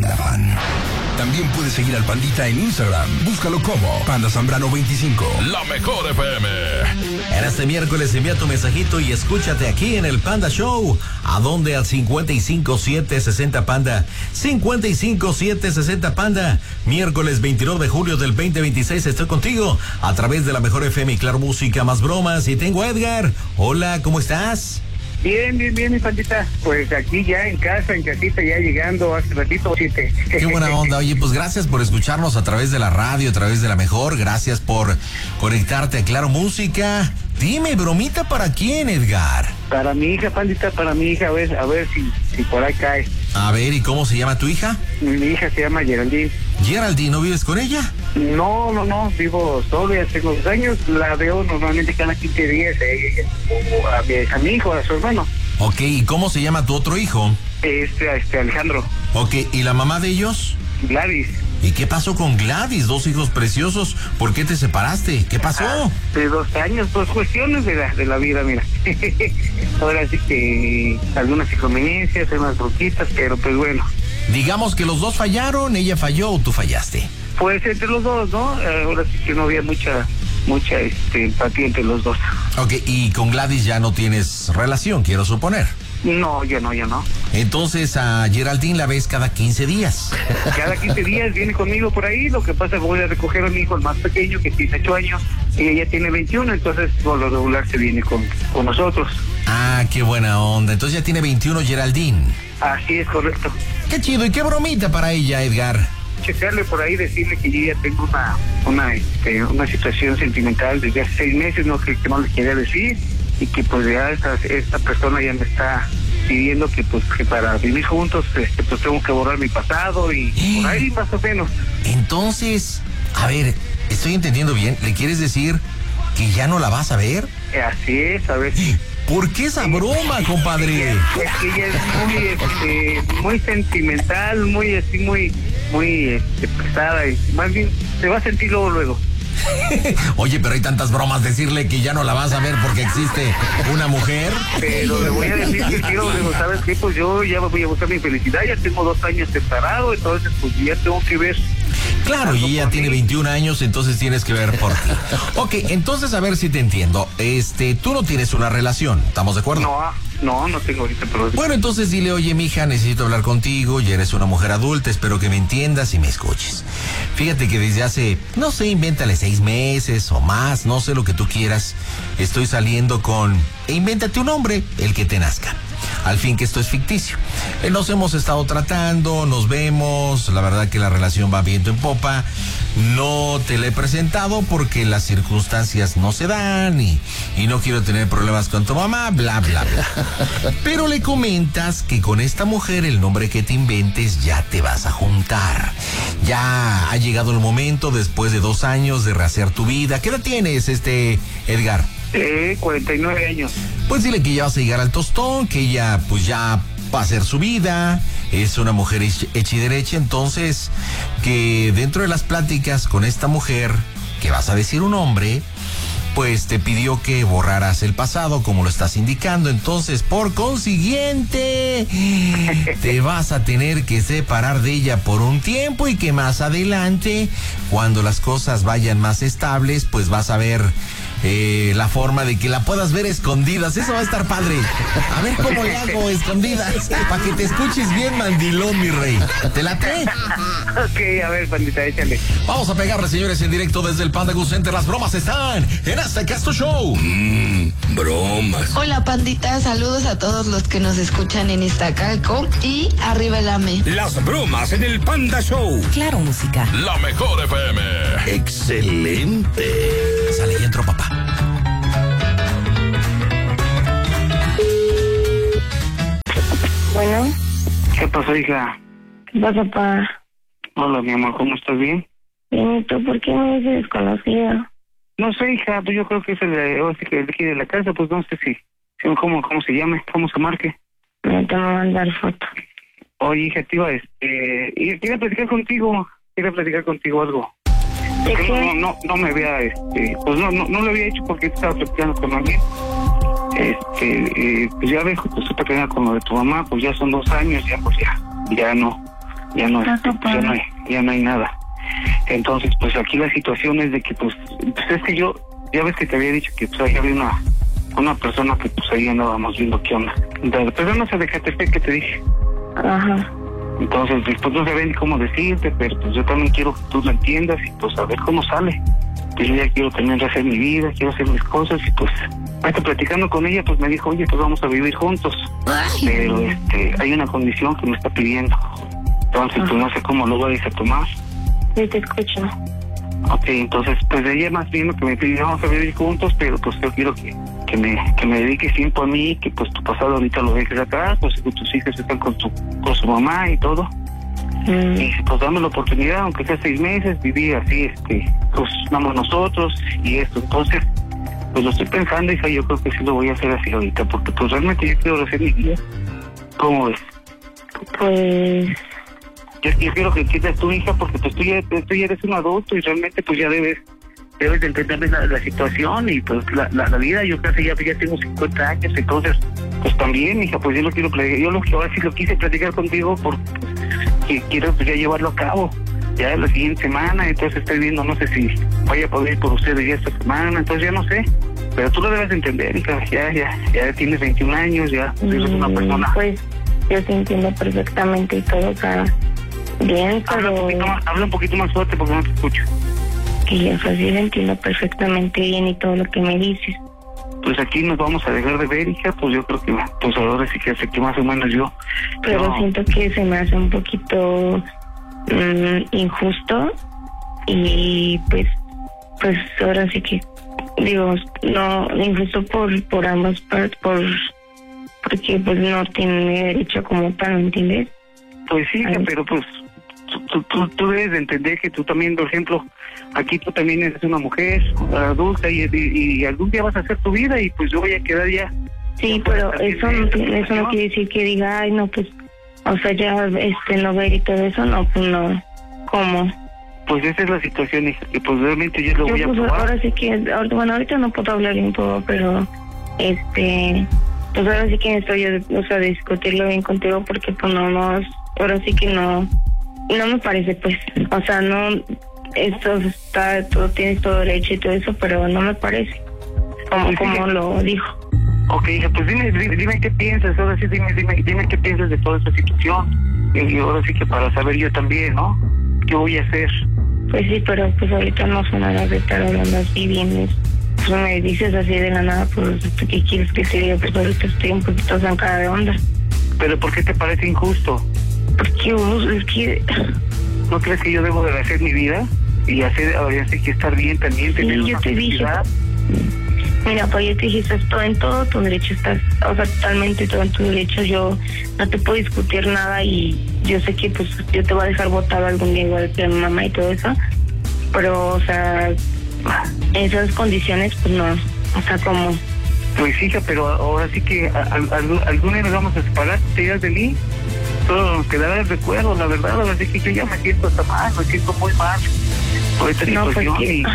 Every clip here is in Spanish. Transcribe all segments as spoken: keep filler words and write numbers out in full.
Panda Fan. También puedes seguir al Pandita en Instagram. Búscalo como Panda Zambrano veinticinco. La mejor F M. En este miércoles envía tu mensajito y escúchate aquí en el Panda Show. ¿A dónde? Al cincuenta y cinco siete sesenta Panda. cincuenta y cinco siete sesenta Panda. Miércoles veintinueve de julio del veinte veintiséis estoy contigo a través de la mejor F M y Claro Música, más bromas. Y tengo a Edgar. Hola, ¿cómo estás? Bien, bien, bien, mi Pandita. Pues aquí ya en casa, en casita, ya llegando hace ratito, siete. Qué buena onda. Oye, pues gracias por escucharnos a través de la radio, a través de la mejor. Gracias por conectarte a Claro Música. Dime, bromita, ¿para quién, Edgar? Para mi hija, Pandita, para mi hija, a ver, a ver si, si por ahí cae. A ver, ¿y cómo se llama tu hija? Mi hija se llama Geraldine. Geraldine, ¿no vives con ella? No, no, no, vivo solo, ya tengo dos años, la veo normalmente cada quince días, eh, a, mi, a mi hijo, a su hermano. Ok, ¿y cómo se llama tu otro hijo? Este, este, Alejandro. Ok, ¿y la mamá de ellos? Gladys. ¿Y qué pasó con Gladys? Dos hijos preciosos. ¿Por qué te separaste? ¿Qué pasó? Ah, de dos años, pues cuestiones de la, de la vida, mira. Ahora sí que algunas inconveniencias, unas bronquitas, pero pues bueno. Digamos que los dos fallaron, ella falló o tú fallaste. Pues entre los dos, ¿no? Ahora sí que no había mucha, mucha este, empatía entre los dos. Ok, y con Gladys ya no tienes relación, quiero suponer. No, ya no, ya no. Entonces a Geraldine la ves cada quince días. Cada quince días viene conmigo por ahí, lo que pasa es que voy a recoger a mi hijo el más pequeño, que tiene ocho años, y ella tiene veintiuno, entonces por lo regular se viene con, con nosotros. Ah, qué buena onda. Entonces ya tiene veintiuno Geraldine. Así es, correcto. Qué chido, y qué bromita para ella, Edgar. Checarle por ahí, decirle que yo ya tengo una una este, una situación sentimental desde hace seis meses, no que, que no les quería decir, y que pues ya esta, esta persona ya me está pidiendo que pues que para vivir juntos este, pues tengo que borrar mi pasado y ¿Eh? por ahí más o menos. Entonces, a ver, estoy entendiendo bien, ¿le quieres decir que ya no la vas a ver? Así es, a ver. ¿Por qué esa broma, compadre? Es que ella es muy, este, muy sentimental, muy así, muy, muy este, pesada, y más bien se va a sentir luego, luego. Oye, pero hay tantas bromas, decirle que ya no la vas a ver porque existe una mujer. Pero le voy a decir que quiero, digo, ¿sabes qué? Pues yo ya voy a buscar mi felicidad, ya tengo dos años separado, entonces pues ya tengo que ver. Claro, y ella tiene veintiún años, entonces tienes que ver por ti. Ok, entonces a ver si te entiendo. Este, tú no tienes una relación, ¿estamos de acuerdo? No, no, no tengo ahorita problema. Bueno, entonces dile, oye, mija, necesito hablar contigo, ya eres una mujer adulta, espero que me entiendas y me escuches. Fíjate que desde hace, no sé, invéntale seis meses o más, no sé lo que tú quieras, estoy saliendo con, e invéntate un nombre, el que te nazca. Al fin que esto es ficticio. Eh, nos hemos estado tratando, nos vemos, la verdad que la relación va viento en popa. No te la he presentado porque las circunstancias no se dan y, y no quiero tener problemas con tu mamá, bla, bla, bla. Pero le comentas que con esta mujer, el nombre que te inventes, ya te vas a juntar. Ya ha llegado el momento, después de dos años, de rehacer tu vida. ¿Qué edad tienes, este, Edgar? Eh, cuarenta y nueve años. Pues dile que ya vas a llegar al tostón, que ella pues ya va a hacer su vida, es una mujer hecha y derecha, entonces que dentro de las pláticas con esta mujer, que vas a decir un hombre, pues te pidió que borraras el pasado como lo estás indicando, entonces por consiguiente te vas a tener que separar de ella por un tiempo y que más adelante, cuando las cosas vayan más estables, pues vas a ver Eh, la forma de que la puedas ver escondidas. Eso va a estar padre. A ver cómo le hago escondidas para que te escuches bien, mandilón, mi rey. ¿Te late? Ok, a ver, Pandita, échale. Vamos a pegarle, señores, en directo desde el Panda Go Center. Las bromas están en Hasta Casto Show. Mmm, bromas. Hola, Pandita, saludos a todos los que nos escuchan en Iztacalco y arriba el A M E. Las bromas en el Panda Show. Claro Música. La mejor F M. Excelente. Sale y entro, papá. Bueno. ¿Qué pasó, hija? ¿Qué pasa, papá? Hola, mi amor, ¿cómo estás? ¿Bien? Bien, ¿y tú por qué me dices desconocida? No sé, hija, pues yo creo que es el de, o sea, que el de aquí de la casa, pues no sé si, si cómo, cómo se llame, cómo se marque. No te voy a mandar foto. Oye, hija, te iba, este, y quería platicar contigo, quería platicar contigo algo. ¿De Porque qué? no, no, no me había, este, pues no, no, no lo había hecho porque estaba platicando con alguien. Este, eh, pues ya ves, pues supe que era con lo de tu mamá, pues ya son dos años, ya, pues ya, ya no, ya no, este, pues ya no hay, ya no hay nada. Entonces, pues aquí la situación es de que, pues, pues es que yo, ya ves que te había dicho que pues ahí había una, una persona que pues ahí andábamos viendo qué onda. Entonces, pero no sé de Catepec que te dije. Ajá. Entonces, después no sabía ni cómo decirte, pero pues yo también quiero que tú lo entiendas y pues a ver cómo sale. Pues yo ya quiero también hacer mi vida, quiero hacer mis cosas y pues, hasta platicando con ella, pues me dijo, oye, pues vamos a vivir juntos. Ay. Pero este, hay una condición que me está pidiendo. Entonces, ajá, pues no sé cómo lo vayas a tomar. Sí, te escucho. Ok, entonces, pues ella más bien lo que me pidió, vamos a vivir juntos, pero pues yo quiero que, que me que me dediques tiempo a mí, que pues tu pasado ahorita lo dejes acá, pues que tus hijas están con tu con su mamá y todo. Mm. Y pues dame la oportunidad, aunque sea seis meses, vivir así, este, pues vamos nosotros y esto. Entonces, pues lo estoy pensando, hija, yo creo que sí lo voy a hacer así ahorita, porque pues realmente yo quiero hacer mi vida. ¿Cómo ves? Pues... Yo, yo quiero que entiendas tu hija, porque pues tú ya, tú ya eres un adulto y realmente pues ya debes debes de entender la, la situación y pues la, la, la vida. Yo casi ya, ya tengo cincuenta años, entonces pues también, hija, pues yo lo quiero platicar, yo lo que ahora sí lo quise platicar contigo porque quiero pues ya llevarlo a cabo ya la siguiente semana. Entonces estoy viendo, no sé si vaya a poder ir por ustedes ya esta semana, entonces ya no sé, pero tú lo debes de entender, hija, ya ya ya tienes veintiún años, ya pues, eres una persona. Pues yo te entiendo perfectamente y todo, o sea, bien, pero... Habla un poquito más, habla un poquito más fuerte porque no te escucho. Que, o sea, sí lo entiendo perfectamente bien y todo lo que me dices. Pues aquí nos vamos a dejar de ver, hija, pues yo creo que, pues ahora sí que hace que más o menos yo... Pero no. Siento que se me hace un poquito mmm, injusto y pues, pues ahora sí que, digo, no, injusto por, por ambas partes, por, porque pues no tiene derecho como tal, ¿me entiendes? Pues sí, hija, pero pues... Tú, tú, tú debes de entender que tú también, por ejemplo, aquí tú también eres una mujer adulta y, y, y algún día vas a hacer tu vida y pues yo voy a quedar ya. Sí, ya pero eso no, eso no quiere decir que diga, ay, no, pues, o sea, ya este no ver y todo eso, no, pues no, ¿cómo? Pues esa es la situación, hija, que pues realmente yo lo yo, voy a pues, probar. Ahora sí que, bueno, ahorita no puedo hablar bien todo, pero, este, pues ahora sí que estoy, o sea, discutirlo bien contigo porque pues no, no, ahora sí que no... No me parece, pues, o sea, no, esto está, todo, tienes todo derecho y todo eso, pero no me parece, como, pues como sí, lo dijo. Ok, hija, pues dime, dime, dime qué piensas, ahora sí, dime, dime, dime qué piensas de toda esta situación, y ahora sí que para saber yo también, ¿no? ¿Qué voy a hacer? Pues sí, pero pues ahorita no son nada de estar hablando así bien, pues me dices así de la nada, pues, ¿qué quieres que te diga? Pues ahorita estoy un poquito zancada de onda. ¿Pero por qué te parece injusto? Porque vos, es que... ¿No crees que yo debo de hacer mi vida? Y hacer, ahora sí que estar bien también, tener sí, una yo te felicidad. Dije, mira, pues yo te dije, estás todo en todo tu derecho, estás, o sea, totalmente todo en tu derecho, yo no te puedo discutir nada y yo sé que pues yo te voy a dejar botado algún día igual que a mi mamá y todo eso, pero, o sea, en esas condiciones, pues no, o sea, como... Pues hija, pero ahora sí que a, a, a, algún día nos vamos a separar, te dirás de mí. Solo nos quedará el recuerdo, la verdad, ahora sí que yo ya me siento hasta mal, me siento muy mal por esta no, situación. Porque, y...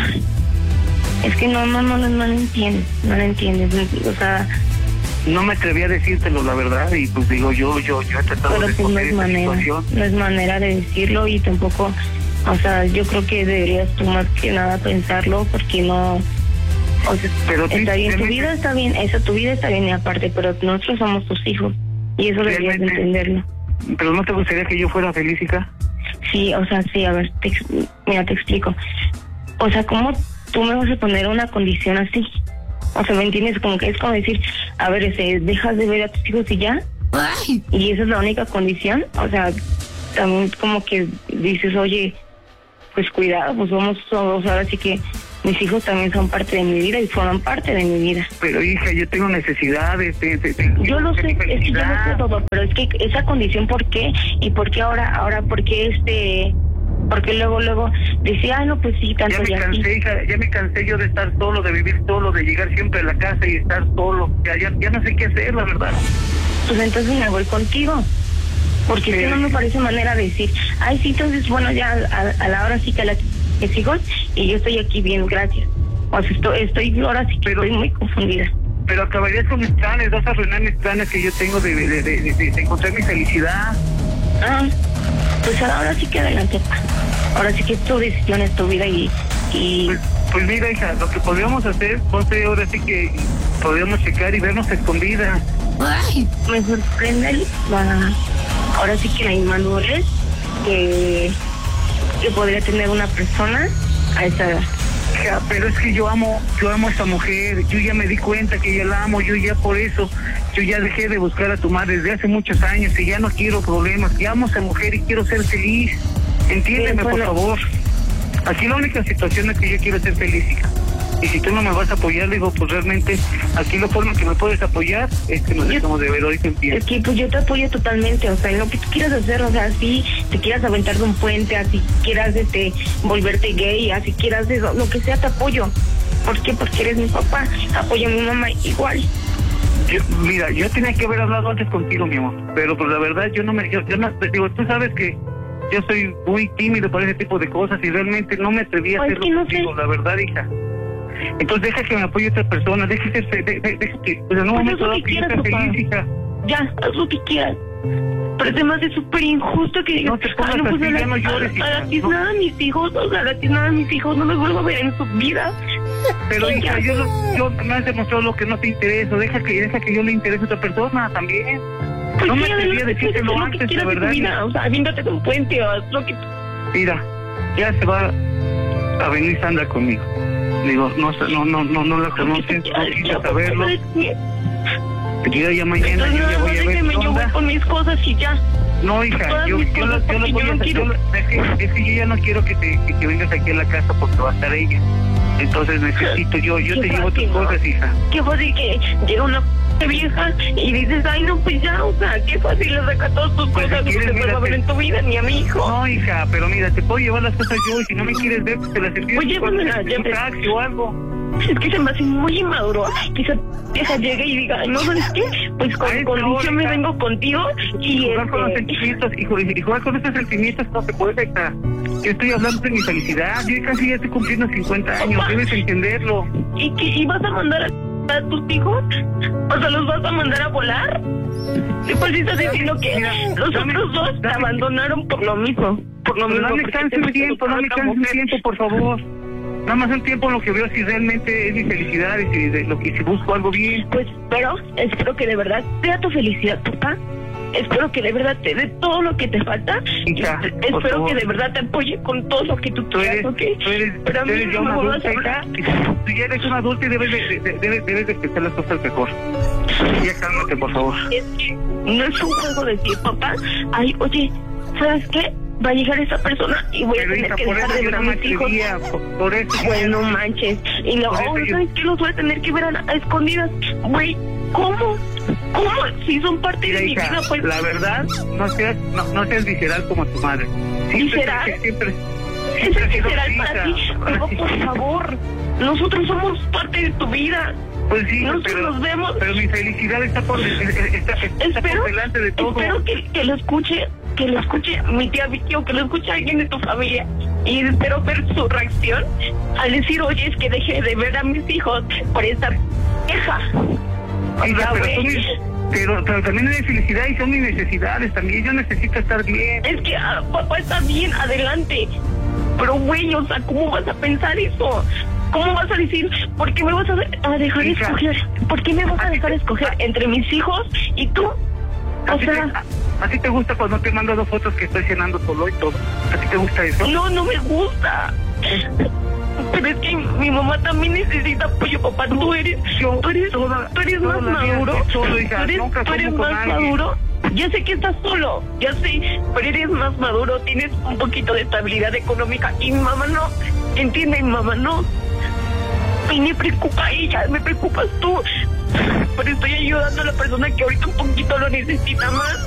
Es que no, no, no, no lo entiendes, no lo entiendes, o sea... No me atreví a decírtelo, la verdad, y pues digo, yo yo yo he tratado pero de pues no es manera, situación. No es manera de decirlo y tampoco, o sea, yo creo que deberías tú más que nada pensarlo, porque no... O sea, pero está bien, tu vida está bien, eso, tu vida está bien y aparte, pero nosotros somos tus hijos y eso deberías de entenderlo. ¿Pero no te gustaría que yo fuera feliz, hija? Sí, o sea, sí, a ver, te, mira, te explico. O sea, ¿cómo tú me vas a poner una condición así? O sea, ¿me entiendes? Como que es como decir, a ver, ese, dejas de ver a tus hijos y ya. Ay. Y esa es la única condición. O sea, también como que dices, oye, pues cuidado, pues vamos todos, ahora sí que mis hijos también son parte de mi vida y forman parte de mi vida. Pero hija, yo tengo necesidades. De, de, de, yo lo sé, es que yo lo sé todo, pero es que esa condición, ¿por qué? Y por qué ahora, ahora, por qué este, porque luego, luego decía, ah, no, pues sí, tanto ya me cansé, aquí. hija, ya me cansé yo de estar solo, de vivir solo, de llegar siempre a la casa y estar solo. Ya, ya, ya no sé qué hacer, la verdad. Pues entonces me voy contigo. Porque sí. Es que no me parece manera de decir, ay, sí, entonces, bueno, ya a, a la hora sí que a la mis hijos y yo estoy aquí bien, gracias. O sea, estoy, estoy ahora sí que pero, estoy muy confundida. Pero acabarías con mis planes, vas a arruinar mis planes que yo tengo de, de, de, de, de encontrar mi felicidad. Ah, pues ahora sí que adelante. Ahora sí que es tu decisión, es tu vida y... y... Pues, pues mira, hija, lo que podríamos hacer, José, ahora sí que podríamos checar y vernos escondidas. Ay, me sorprende la... ahora sí que la inmadurez que, que podría tener una persona a esa edad. Ja, pero es que yo amo, yo amo a esta mujer, yo ya me di cuenta que ya la amo, yo ya por eso, yo ya dejé de buscar a tu madre desde hace muchos años y ya no quiero problemas, ya amo a esa mujer y quiero ser feliz, entiéndeme, sí, por favor. Aquí la única situación es que yo quiero ser feliz, hija. Y si tú no me vas a apoyar, digo, pues realmente aquí la forma que me puedes apoyar es que nos dejamos de ver hoy en pie. Es que pues yo te apoyo totalmente, o sea, lo que tú quieras hacer, o sea, así te quieras aventar de un puente, así quieras este volverte gay, así quieras eso, lo que sea te apoyo. ¿Por qué? Porque eres mi papá, apoyo a mi mamá igual. Yo, mira, yo tenía que haber hablado antes contigo, mi amor, pero pues la verdad yo no me, yo, yo no, digo, tú sabes que yo soy muy tímido para ese tipo de cosas y realmente no me atreví a hacerlo no contigo, sé. La verdad, hija. Entonces deja que me apoye otra persona, deja que, de, de, deja que, pues en un momento dado que yo sea feliz, hija. Ya, haz lo que quieras. Pero además es súper injusto que digas, no te pongas ah, no, pues así, a la, ya no llores, a, a la tiznada no. A mis hijos, o sea, a la tiznada a mis hijos, no los vuelvo a ver en su vida. Pero hija, yo, yo me has demostrado lo que no te interesa, deja que, deja que yo le interese a otra persona también. Pues no sí, me atreví a decírtelo antes, de verdad. Vida, o sea, aviéntate de un puente o haz lo que... Mira, ya se va a venir Sandra conmigo. Digo, no, no, no, no, no la conoces, no quise saberlo. Yo ya mañana yo ya voy a ver yo voy con mis cosas y ya. No, hija, yo, yo, lo, yo lo voy a hacer. Es que, es que yo ya no quiero que te que, que vengas aquí a la casa porque va a estar ella. Entonces necesito yo, yo te llevo tus cosas, hija. Qué fácil que llega una vieja y dices, ay no, pues ya, o sea, qué fácil le saca todas tus pues cosas, si quieres, no te vuelvo a ver en tu vida, ni a mi hijo. No, hija, pero mira, te puedo llevar las cosas yo y si no me quieres ver, pues te las envío. Pues llévamela, en un taxi o algo. Es que se me hace muy inmaduro. Quizá vieja llegue y diga, no, ¿sabes qué? Pues con condición me vengo contigo y... Jugar este... con los sentimientos, hijo, y jugar con estos sentimientos no se puede, hija. Yo estoy hablando de mi felicidad, yo casi ya estoy cumpliendo cincuenta años, papá, debes entenderlo. ¿Y qué? ¿Y vas a mandar a, a tus hijos? O sea, ¿los vas a mandar a volar? Y pues estás diciendo que mira, los dame, otros dos te abandonaron por lo mismo. Por lo mismo. No me canses un tiempo, no me canses un tiempo, por favor. Nada más un tiempo en lo que veo si realmente es mi felicidad y si, de, lo que, si busco algo bien. Pues espero, espero que de verdad sea tu felicidad, papá. Espero que de verdad te dé todo lo que te falta. Hija, espero favor. Que de verdad te apoye con todo lo que tú quieras, eres, ¿ok? Tú eres, pero a mí eres no me vuelvas a hablar. Tú ya eres un adulto y debes de, de, debes, debes de pensar las cosas mejor. Ya cálmate, por favor. Es que no es un juego decir, papá, ay, oye, ¿sabes qué? Va a llegar esa persona y voy pero a tener hija, que dejar de ver a mis hijos. Por, por eso bueno, no manches. Y luego, oh, ¿sabes yo... qué? Los voy a tener que ver a, a escondidas. Güey, ¿cómo? ¿Cómo? Si son parte mira, de mi hija, vida, pues... La verdad, no seas, no, no seas visceral como tu madre. Siempre, ¿Visceral? Siempre, siempre es visceral para ti. Pero, por favor, nosotros somos parte de tu vida. Pues sí, nosotros pero, nos vemos. Pero mi felicidad está por, está, está espero, por delante de todo. Espero que, que lo escuche, que lo escuche mi tía Vicky o que lo escuche alguien de tu familia. Y espero ver su reacción al decir, oye, es que dejé de ver a mis hijos por esta vieja. Hija, pero, tú, pero, pero también hay felicidad y son mis necesidades también. Yo necesito estar bien. Es que ah, papá está bien, adelante. Pero güey, o sea, ¿cómo vas a pensar eso? ¿Cómo vas a decir, por qué me vas a, a dejar hija, escoger? ¿Por qué me vas a, a dejar te, escoger a, entre mis hijos y tú? O sea... Te, a, ¿A ti te gusta cuando te mando dos fotos que estoy cenando solo y todo? ¿A ti te gusta eso? No, no me gusta. Pero es que mi mamá también necesita apoyo, papá. Tú eres, yo, tú eres, toda, tú eres más maduro. Solo, hija, tú eres, nunca tú eres más maduro. Ya sé que estás solo, ya sé, pero eres más maduro, tienes un poquito de estabilidad económica y mi mamá no. ¿Entiende? Mi mamá no. Y me preocupa ella, me preocupas tú. Pero estoy ayudando a la persona que ahorita un poquito lo necesita más.